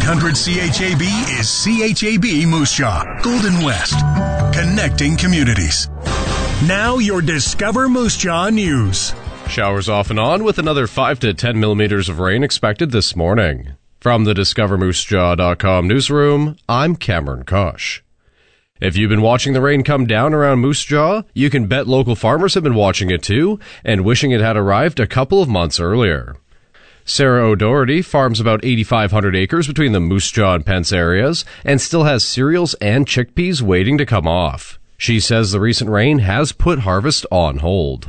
900 CHAB is CHAB Moose Jaw, Golden West, connecting communities. Now your Discover Moose Jaw news. Showers off and on with another 5 to 10 millimeters of rain expected this morning. From the DiscoverMooseJaw.com newsroom, I'm Cameron Kosh. If you've been watching the rain come down around Moose Jaw, you can bet local farmers have been watching it too and wishing it had arrived a couple of months earlier. Sarah O'Doherty farms about 8,500 acres between the Moose Jaw and Pence areas and still has cereals and chickpeas waiting to come off. She says the recent rain has put harvest on hold.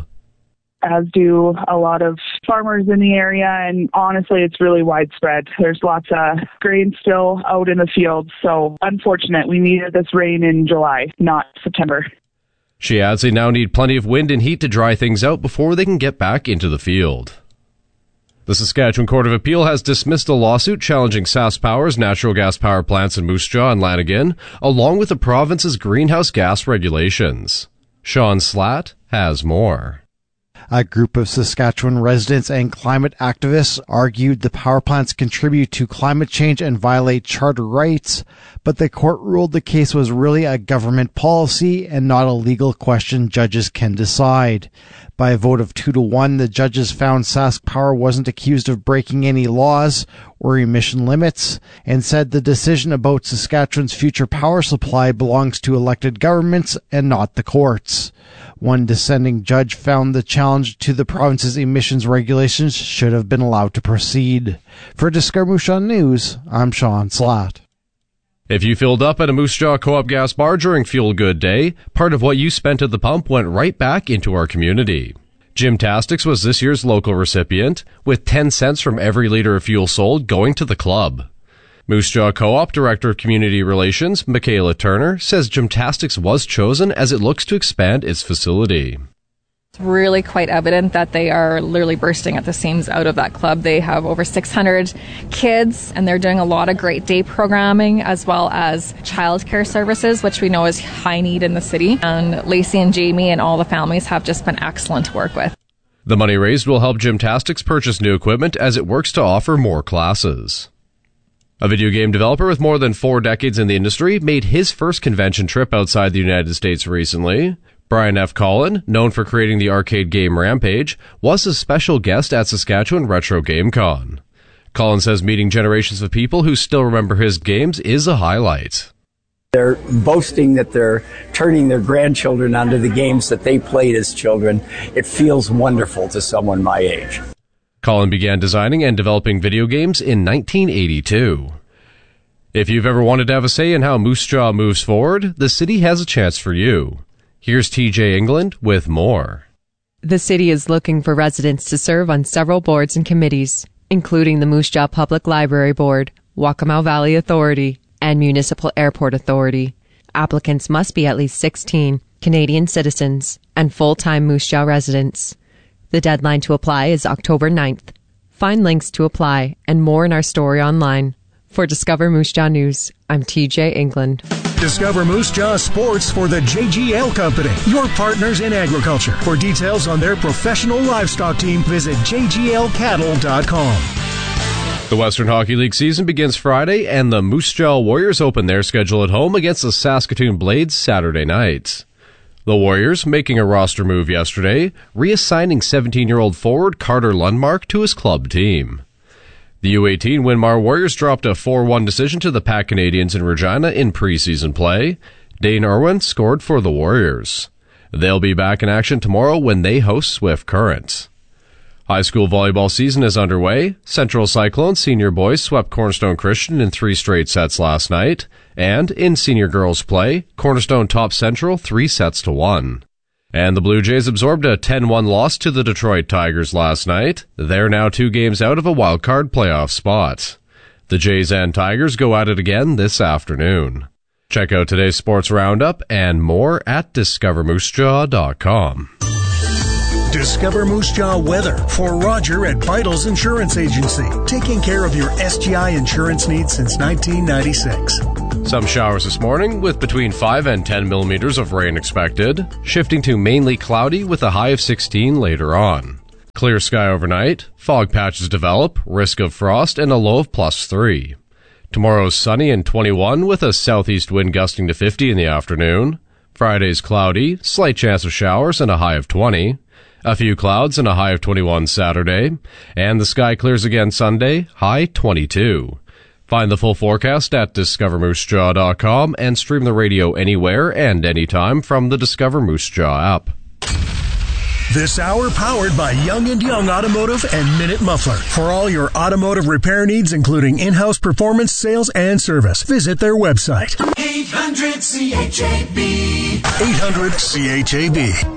As do a lot of farmers in the area, and honestly, it's really widespread. There's lots of grain still out in the fields, so unfortunate. We needed this rain in July, not September. She adds they now need plenty of wind and heat to dry things out before they can get back into the field. The Saskatchewan Court of Appeal has dismissed a lawsuit challenging SaskPower's natural gas power plants in Moose Jaw and Lanigan, along with the province's greenhouse gas regulations. Sean Slatt has more. A group of Saskatchewan residents and climate activists argued the power plants contribute to climate change and violate charter rights, but the court ruled the case was really a government policy and not a legal question judges can decide. By a vote of 2-1, the judges found SaskPower wasn't accused of breaking any laws or emission limits and said the decision about Saskatchewan's future power supply belongs to elected governments and not the courts. One dissenting judge found the challenge to the province's emissions regulations should have been allowed to proceed. For Discover Moose Jaw News, I'm Sean Slatt. If you filled up at a Moose Jaw Co-op gas bar during Fuel Good Day, part of what you spent at the pump went right back into our community. Gymtastics was this year's local recipient, with 10 cents from every liter of fuel sold going to the club. Moose Jaw Co-op Director of Community Relations, Michaela Turner, says Gymtastics was chosen as it looks to expand its facility. It's really quite evident that they are literally bursting at the seams out of that club. They have over 600 kids, and they're doing a lot of great day programming as well as childcare services, which we know is high need in the city. And Lacey and Jamie and all the families have just been excellent to work with. The money raised will help Gymtastics purchase new equipment as it works to offer more classes. A video game developer with more than 4 decades in the industry made his first convention trip outside the United States recently. Brian F. Collin, known for creating the arcade game Rampage, was a special guest at Saskatchewan Retro Game Con. Collin says meeting generations of people who still remember his games is a highlight. They're boasting that they're turning their grandchildren onto the games that they played as children. It feels wonderful to someone my age. Collin began designing and developing video games in 1982. If you've ever wanted to have a say in how Moose Jaw moves forward, the city has a chance for you. Here's TJ England with more. The city is looking for residents to serve on several boards and committees, including the Moose Jaw Public Library Board, Waccamaw Valley Authority, and Municipal Airport Authority. Applicants must be at least 16, Canadian citizens, and full-time Moose Jaw residents. The deadline to apply is October 9th. Find links to apply and more in our story online. For Discover Moose Jaw News, I'm TJ England. Discover Moose Jaw Sports for the JGL Company, your partners in agriculture. For details on their professional livestock team, visit jglcattle.com. The Western Hockey League season begins Friday, and the Moose Jaw Warriors open their schedule at home against the Saskatoon Blades Saturday night. The Warriors making a roster move yesterday, reassigning 17-year-old forward Carter Lundmark to his club team. The U18 Winmar Warriors dropped a 4-1 decision to the Pac Canadians in Regina in preseason play. Dane Irwin scored for the Warriors. They'll be back in action tomorrow when they host Swift Current. High school volleyball season is underway. Central Cyclones senior boys swept Cornerstone Christian in 3 straight sets last night. And in senior girls play, Cornerstone topped Central 3-1. And the Blue Jays absorbed a 10-1 loss to the Detroit Tigers last night. They're now 2 games out of a wildcard playoff spot. The Jays and Tigers go at it again this afternoon. Check out today's sports roundup and more at DiscoverMooseJaw.com. Discover Moose Jaw weather for Roger at Vitals Insurance Agency, taking care of your SGI insurance needs since 1996. Some showers this morning with between 5 and 10 millimeters of rain expected, shifting to mainly cloudy with a high of 16 later on. Clear sky overnight, fog patches develop, risk of frost, and a low of +3. Tomorrow's sunny and 21 with a southeast wind gusting to 50 in the afternoon. Friday's cloudy, slight chance of showers and a high of 20. A few clouds and a high of 21 Saturday. And the sky clears again Sunday, high 22. Find the full forecast at discovermoosejaw.com and stream the radio anywhere and anytime from the Discover Moose Jaw app. This hour powered by Young & Young Automotive and Minute Muffler. For all your automotive repair needs, including in-house performance, sales, and service, visit their website. 800-CHAB 800-CHAB